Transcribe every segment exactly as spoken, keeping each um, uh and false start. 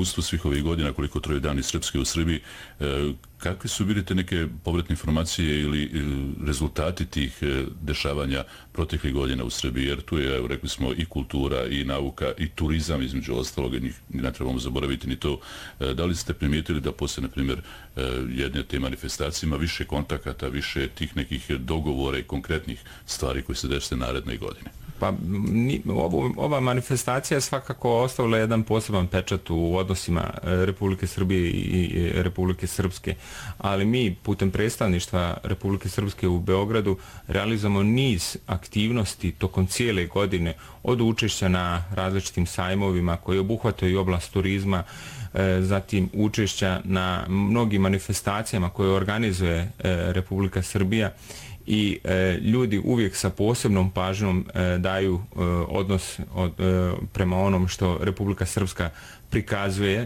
iskustvu svih ovih godina koliko traju Dani Srpske u Srbiji, kakve su bili te neke povratne informacije ili rezultati tih dešavanja proteklih godina u Srbiji, jer tu je, evo, rekli smo, i kultura, i nauka, i turizam, između ostalog, njih ne trebamo zaboraviti ni to. Da li ste primijetili da posle, na primjer, jedne od te manifestacije ima više kontakata, više tih nekih dogovora i konkretnih stvari koji se dešava naredne godine? Pa ovo, ova manifestacija je svakako ostavila jedan poseban pečat u odnosima Republike Srbije i Republike Srpske, ali mi putem predstavništva Republike Srpske u Beogradu realizujemo niz aktivnosti tokom cijele godine, od učešća na različitim sajmovima koji obuhvataju oblast turizma, zatim učešća na mnogim manifestacijama koje organizuje Republika Srbija, i e, ljudi uvijek sa posebnom pažnjom e, daju e, odnos od, e, prema onom što Republika Srpska prikazuje.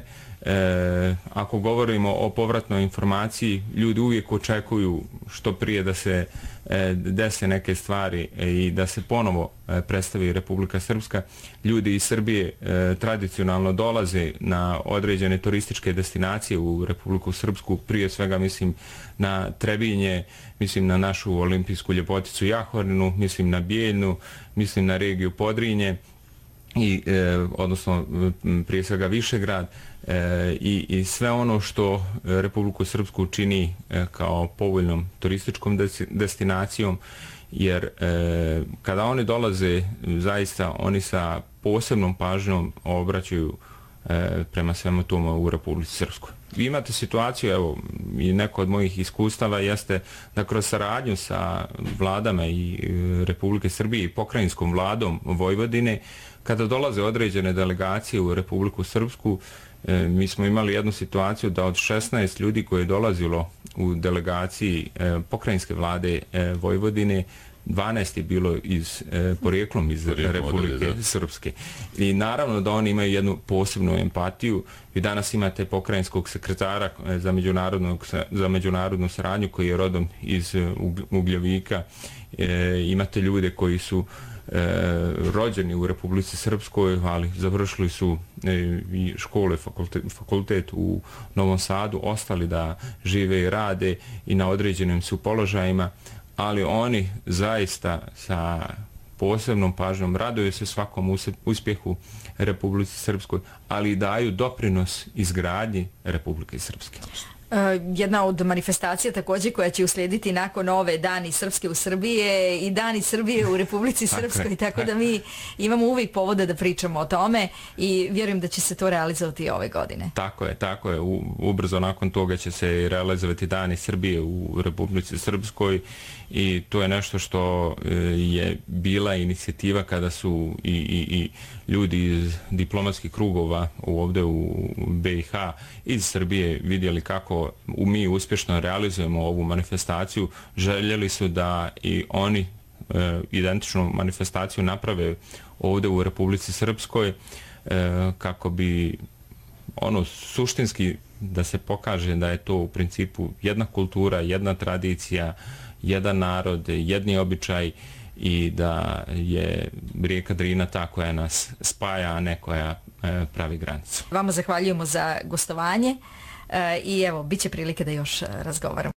E, ako govorimo o povratnoj informaciji, ljudi uvijek očekuju što prije da se e, dese neke stvari e, i da se ponovo e, predstavi Republika Srpska. Ljudi iz Srbije e, tradicionalno dolaze na određene turističke destinacije u Republiku Srpsku, prije svega mislim na Trebinje, mislim na našu olimpijsku ljepoticu Jahorinu, mislim na Bijeljnu, mislim na regiju Podrinje, i, e, odnosno prije svega Višegrad, e, i, i sve ono što Republiku Srpsku čini e, kao povoljnom turističkom destinacijom, jer e, kada oni dolaze, zaista oni sa posebnom pažnjom obraćaju e, prema svemu tome u Republici Srpskoj. Vi imate situaciju, evo, i neko od mojih iskustava jeste da kroz saradnju sa vladama i Republike Srbije i pokrajinskom vladom Vojvodine, kada dolaze određene delegacije u Republiku Srpsku, e, mi smo imali jednu situaciju da od šesnaest ljudi koje je dolazilo u delegaciji e, pokrajinske vlade e, Vojvodine, dvanaest je bilo iz, e, porijeklom iz Porijeklom Republike odrede, Srpske. I naravno da oni imaju jednu posebnu empatiju. Vi danas imate pokrajinskog sekretara za, za međunarodnu saradnju koji je rodom iz Ugljevika. E, imate ljude koji su E, rođeni u Republici Srpskoj, ali završili su e, i škole, fakultet, fakultet u Novom Sadu, ostali da žive i rade i na određenim su položajima, ali oni zaista sa posebnom pažnjom raduju se svakom uspjehu Republici Srpskoj, ali i daju doprinos izgradnji Republike Srpske. Jedna od manifestacija također koja će uslijediti nakon ove Dani Srpske u Srbiji i Dani Srbije u Republici Srpskoj, tako da mi imamo uvijek povoda da pričamo o tome i vjerujem da će se to realizovati ove godine. Tako je, tako je. Ubrzo nakon toga će se realizovati Dani Srbije u Republici Srpskoj i to je nešto što je bila inicijativa kada su i, i, i ljudi iz diplomatskih krugova ovdje u B i H iz Srbije vidjeli kako mi uspješno realizujemo ovu manifestaciju. Željeli su da i oni e, identičnu manifestaciju naprave ovdje u Republici Srpskoj, e, kako bi ono suštinski da se pokaže da je to u principu jedna kultura, jedna tradicija, jedan narod, jedni običaj i da je rijeka Drina ta koja nas spaja, a ne koja e, pravi granicu. Vama zahvaljujemo za gostovanje e, i evo, bit će prilike da još razgovaramo.